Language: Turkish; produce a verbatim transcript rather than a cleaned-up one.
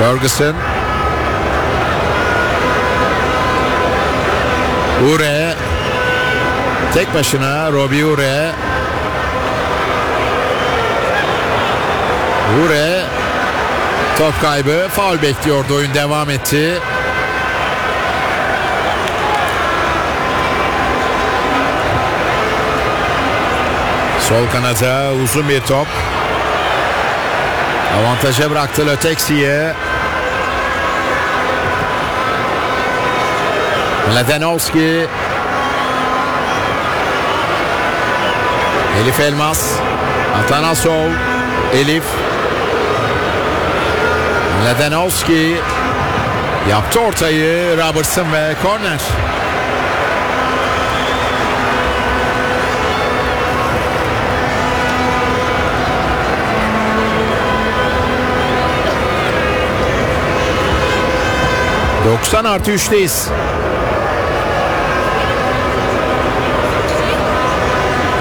Ferguson. Ure. Tek başına Robbie Ure. Ure. Top kaybı. Faul bekliyordu. Oyun devam etti. Sol kanada uzun bir top. Avantaja bıraktı Löteksi'ye. Mladenovski. Elif Elmas. Atanasov. Elif. Mladenovski yaptı ortayı. Robertson ve korner. doksan artı üçteyiz.